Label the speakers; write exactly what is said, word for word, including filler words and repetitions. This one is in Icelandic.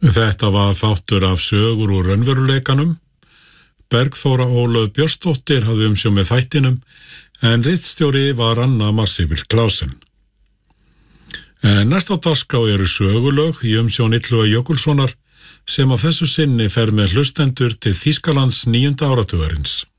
Speaker 1: Þetta var þáttur af sögur úr raunveruleikanum. Bergþóra Ólöf Björnsdóttir hafði umsjón með þættinum en ritstjóri var Anna Marsibil Klausen. En næst á dagskrá eru sögulög í umsjón Illuga Jökulssonar sem á þessu sinni fer með hlustendur til Þýskalands níunda áratugarins.